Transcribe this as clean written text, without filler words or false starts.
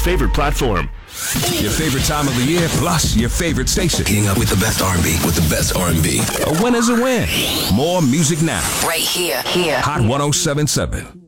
favorite platform. Your favorite time of the year, plus your favorite station. Getting up with the best R&B, with the best R&B. A win is a win. More music now. Right here. Hot 107.7.